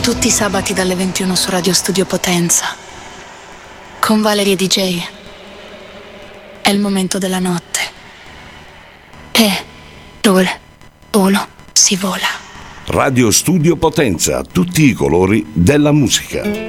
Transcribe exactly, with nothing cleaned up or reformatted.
Tutti i sabati dalle ventuno su Radio Studio Potenza. Con Valeria D J. È il momento della notte. E dove solo si vola. Radio Studio Potenza, tutti i colori della musica.